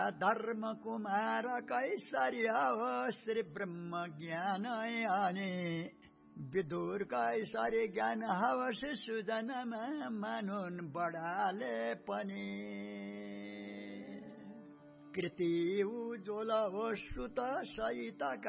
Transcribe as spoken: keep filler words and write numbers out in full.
धर्म कुमार कैसर्य हो श्री ब्रह्म ज्ञान आने विदुर कैसर्य ज्ञान हवस सुजनमा मानुन बडाले पनि कृति उज्वल हो सुत सहित